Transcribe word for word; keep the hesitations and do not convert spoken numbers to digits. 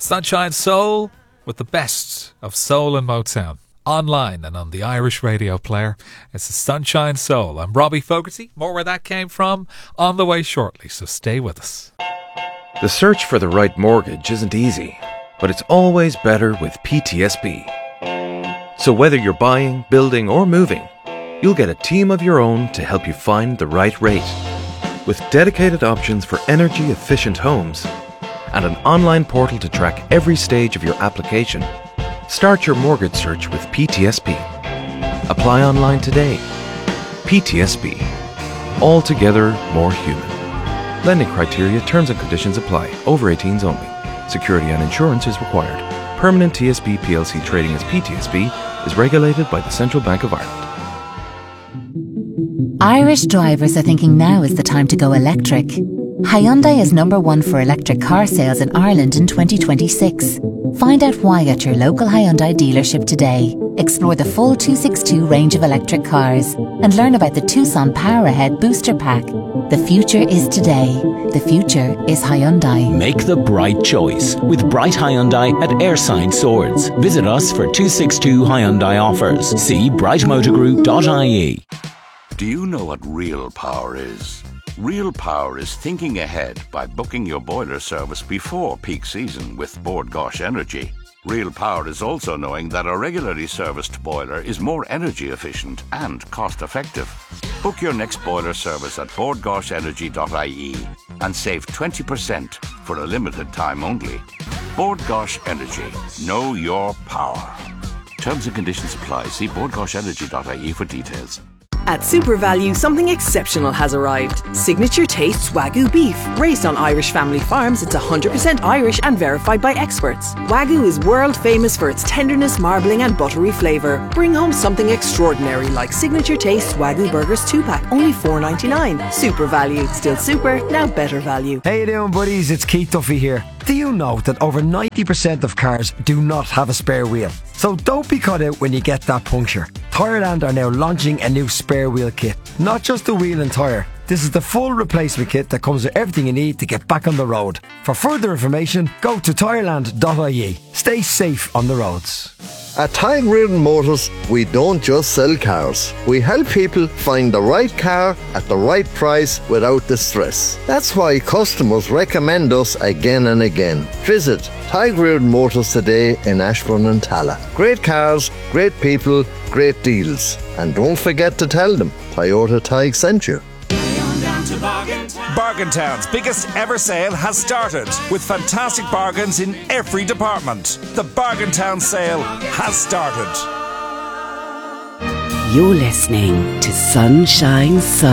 Sunshine Soul with the best of soul and Motown. Online and on the Irish radio player. It's the Sunshine Soul. I'm Robbie Fogarty. More where that came from on the way shortly, so stay with us. The search for the right mortgage isn't easy, but it's always better with P T S B. So whether you're buying, building or moving, you'll get a team of your own to help you find the right rate. With dedicated options for energy-efficient homes and an online portal to track every stage of your application, start your mortgage search with P T S B. Apply online today. P T S B. Altogether more human. Lending criteria, terms and conditions apply. Over eighteens only. Security and insurance is required. Permanent T S B P L C trading as P T S B is regulated by the Central Bank of Ireland. Irish drivers are thinking now is the time to go electric. Hyundai is number one for electric car sales in Ireland in twenty twenty-six. Find out why at your local Hyundai dealership today. Explore the full two sixty-two range of electric cars and learn about the Tucson Power Ahead Booster Pack. The future is today. The future is Hyundai. Make the bright choice with Bright Hyundai at Airside Swords. Visit us for two sixty-two Hyundai offers. See bright motor group dot I E. Do you know what real power is? Real power is thinking ahead by booking your boiler service before peak season with Bord Gáis Energy. Real power is also knowing that a regularly serviced boiler is more energy efficient and cost effective. Book your next boiler service at bord gáis energy dot I E and save twenty percent for a limited time only. Bord Gáis Energy. Know your power. Terms and conditions apply. See bord gáis energy dot I E for details. At SuperValu, something exceptional has arrived. Signature Tastes Wagyu beef. Raised on Irish family farms, it's one hundred percent Irish and verified by experts. Wagyu is world famous for its tenderness, marbling and buttery flavour. Bring home something extraordinary like Signature Tastes Wagyu Burgers two pack, only four ninety-nine. SuperValu. Still super, now better value. How you doing, buddies? It's Keith Duffy here. Do you know that over ninety percent of cars do not have a spare wheel? So don't be caught out when you get that puncture. Tyreland are now launching a new spare wheel kit. Not just the wheel and tyre. This is the full replacement kit that comes with everything you need to get back on the road. For further information, go to tyreland dot I E. Stay safe on the roads. At Tadhg Reardon Motors, we don't just sell cars. We help people find the right car at the right price without the stress. That's why customers recommend us again and again. Visit Tadhg Reardon Motors today in Ashbourne and Tala. Great cars, great people, great deals. And don't forget to tell them Toyota Tadhg sent you. Bargaintown's biggest ever sale has started with fantastic bargains in every department. The Bargaintown sale has started. You're listening to Sunshine Soul.